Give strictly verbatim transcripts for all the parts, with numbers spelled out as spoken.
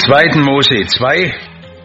zweiten Mose zwei.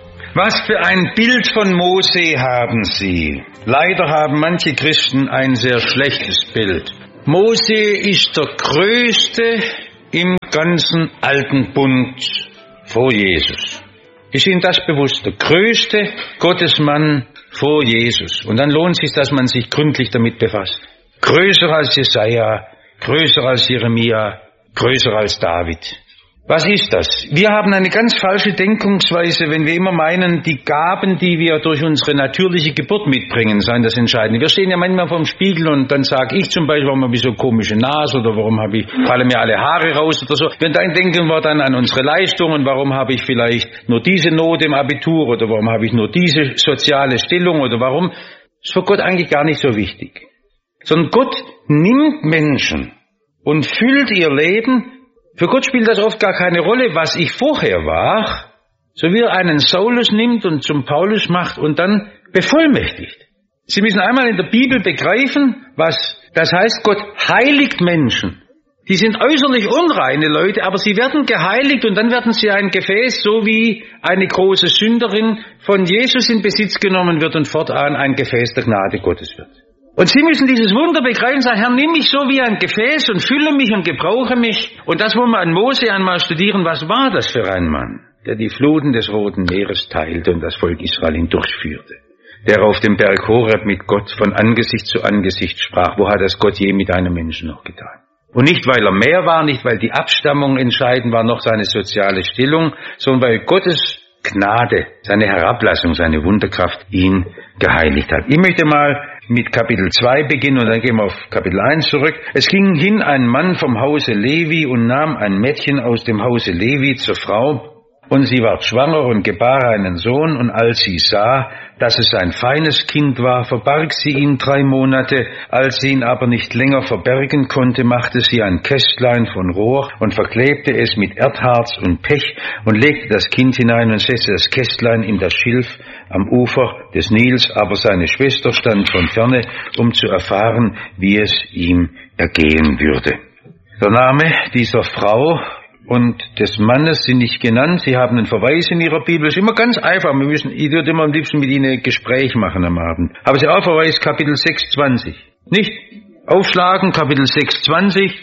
Was für ein Bild von Mose haben Sie? Leider haben manche Christen ein sehr schlechtes Bild. Mose ist der Größte im ganzen alten Bund vor Jesus. Ist Ihnen das bewusst? Der größte Gottesmann vor Jesus. Und dann lohnt es sich, dass man sich gründlich damit befasst. Größer als Jesaja, größer als Jeremia, größer als David. Was ist das? Wir haben eine ganz falsche Denkungsweise, wenn wir immer meinen, die Gaben, die wir durch unsere natürliche Geburt mitbringen, seien das Entscheidende. Wir stehen ja manchmal vorm Spiegel und dann sage ich zum Beispiel, warum habe ich so komische Nase oder warum habe ich, fallen mir alle Haare raus oder so. Und dann denken wir dann an unsere Leistungen, warum habe ich vielleicht nur diese Note im Abitur oder warum habe ich nur diese soziale Stellung oder warum. Das ist für Gott eigentlich gar nicht so wichtig. Sondern Gott nimmt Menschen und füllt ihr Leben. Für Gott spielt das oft gar keine Rolle, was ich vorher war, so wie er einen Saulus nimmt und zum Paulus macht und dann bevollmächtigt. Sie müssen einmal in der Bibel begreifen, was das heißt, Gott heiligt Menschen. Die sind äußerlich unreine Leute, aber sie werden geheiligt und dann werden sie ein Gefäß, so wie eine große Sünderin von Jesus in Besitz genommen wird und fortan ein Gefäß der Gnade Gottes wird. Und Sie müssen dieses Wunder begreifen, sagen, Herr, nimm mich so wie ein Gefäß und fülle mich und gebrauche mich. Und das wollen wir an Mose einmal studieren. Was war das für ein Mann, der die Fluten des Roten Meeres teilte und das Volk Israel hindurchführte? Der auf dem Berg Horeb mit Gott von Angesicht zu Angesicht sprach. Wo hat das Gott je mit einem Menschen noch getan? Und nicht, weil er mehr war, nicht, weil die Abstammung entscheidend war, noch seine soziale Stellung, sondern weil Gottes Gnade, seine Herablassung, seine Wunderkraft ihn geheiligt hat. Ich möchte mal mit Kapitel zwei beginnen und dann gehen wir auf Kapitel eins zurück. Es ging hin ein Mann vom Hause Levi und nahm ein Mädchen aus dem Hause Levi zur Frau. Und sie ward schwanger und gebar einen Sohn, und als sie sah, dass es ein feines Kind war, verbarg sie ihn drei Monate. Als sie ihn aber nicht länger verbergen konnte, machte sie ein Kästlein von Rohr und verklebte es mit Erdharz und Pech und legte das Kind hinein und setzte das Kästlein in das Schilf am Ufer des Nils. Aber seine Schwester stand von ferne, um zu erfahren, wie es ihm ergehen würde. Der Name dieser Frau und des Mannes sind nicht genannt. Sie haben einen Verweis in Ihrer Bibel. Das ist immer ganz einfach. Wir müssen, ich würde immer am liebsten mit Ihnen ein Gespräch machen am Abend. Aber Sie auch Verweis, Kapitel sechs, zwanzig. Nicht aufschlagen, Kapitel sechs, zwanzig.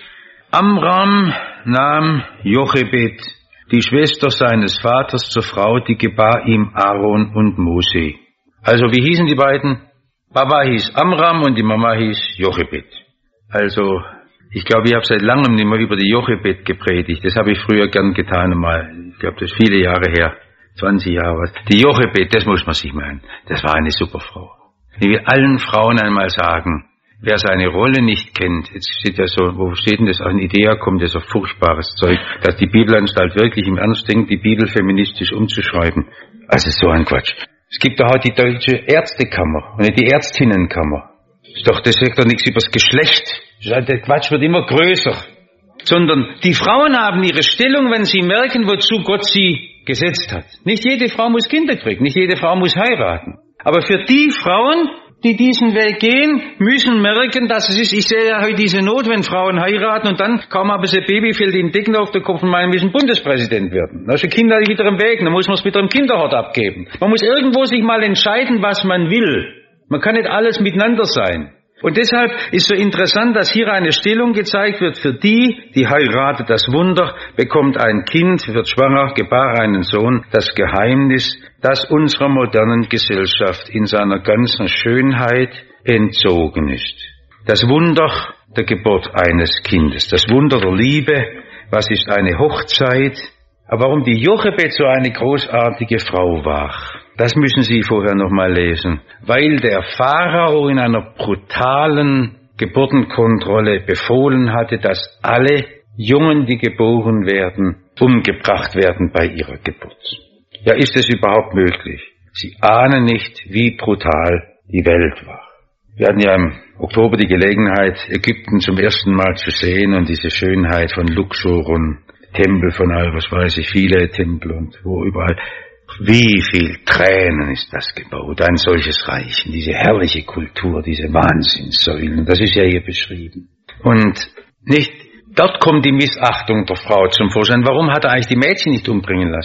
Amram nahm Jochebed, die Schwester seines Vaters, zur Frau, die gebar ihm Aaron und Mose. Also, wie hießen die beiden? Papa hieß Amram und die Mama hieß Jochebed. Also, ich glaube, ich habe seit langem nicht mehr über die Jochebed gepredigt. Das habe ich früher gern getan einmal. Ich glaube, das ist viele Jahre her. zwanzig Jahre. Die Jochebed, das muss man sich meinen. Das war eine super Frau. Ich will allen Frauen einmal sagen, wer seine Rolle nicht kennt, jetzt steht ja so, wo steht denn das? An Idea kommt ja so furchtbares Zeug, dass die Bibelanstalt wirklich im Ernst denkt, die Bibel feministisch umzuschreiben. Also so ein Quatsch. Es gibt doch heute die deutsche Ärztekammer und nicht die Ärztinnenkammer. Ist doch, das sagt doch nichts über das Geschlecht. Der Quatsch wird immer größer. Sondern die Frauen haben ihre Stellung, wenn sie merken, wozu Gott sie gesetzt hat. Nicht jede Frau muss Kinder kriegen, nicht jede Frau muss heiraten. Aber für die Frauen, die diesen Weg gehen, müssen merken, dass es ist, ich sehe ja heute diese Not, wenn Frauen heiraten und dann, kaum haben sie ein Baby, fällt ihnen Decken auf den Kopf und meinen, wir müssen Bundespräsident werden. Da ist ein Kind wieder im Weg, dann muss man es wieder im Kinderhort abgeben. Man muss irgendwo sich mal entscheiden, was man will. Man kann nicht alles miteinander sein. Und deshalb ist so interessant, dass hier eine Stellung gezeigt wird für die, die heiratet das Wunder, bekommt ein Kind, wird schwanger, gebar einen Sohn, das Geheimnis, das unserer modernen Gesellschaft in seiner ganzen Schönheit entzogen ist. Das Wunder der Geburt eines Kindes, das Wunder der Liebe, was ist eine Hochzeit, aber warum die Jochebed so eine großartige Frau war, das müssen Sie vorher noch mal lesen. Weil der Pharao in einer brutalen Geburtenkontrolle befohlen hatte, dass alle Jungen, die geboren werden, umgebracht werden bei ihrer Geburt. Ja, ist es überhaupt möglich? Sie ahnen nicht, wie brutal die Welt war. Wir hatten ja im Oktober die Gelegenheit, Ägypten zum ersten Mal zu sehen und diese Schönheit von Luxor und Tempel von all, was weiß ich, viele Tempel und wo überall. Wie viel Tränen ist das gebaut, ein solches Reich, diese herrliche Kultur, diese Wahnsinnssäulen, das ist ja hier beschrieben. Und nicht, dort kommt die Missachtung der Frau zum Vorschein. Warum hat er eigentlich die Mädchen nicht umbringen lassen?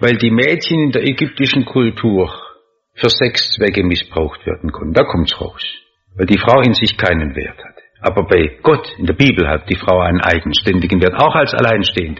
weil die Mädchen in der ägyptischen Kultur für Sexzwecke missbraucht werden konnten. Da kommt's raus, weil die Frau in sich keinen Wert hatte. Aber bei Gott, in der Bibel, hat die Frau einen eigenständigen Wert, auch als alleinstehende